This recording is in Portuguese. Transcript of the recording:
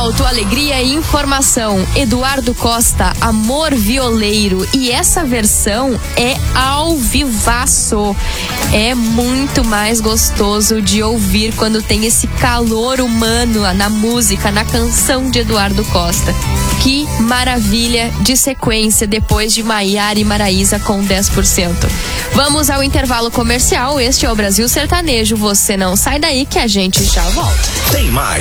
Auto, alegria e informação. Eduardo Costa, Amor Violeiro. E essa versão é ao vivaço. É muito mais gostoso de ouvir quando tem esse calor humano na música, na canção de Eduardo Costa. Que maravilha de sequência depois de Maiara e Maraísa com 10%. Vamos ao intervalo comercial. Este é o Brasil Sertanejo. Você não sai daí que a gente já volta. Tem mais.